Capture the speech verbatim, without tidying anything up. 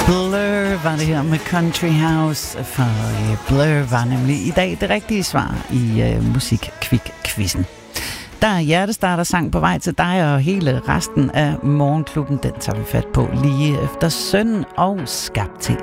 Blur var det her med Country House, for uh, Blur var nemlig i dag det rigtige svar i uh, Musikkvik-quizzen. Der er hjertestarter sang på vej til dig, og hele resten af Morgenklubben, den tager vi fat på lige efter Søn og Skabt til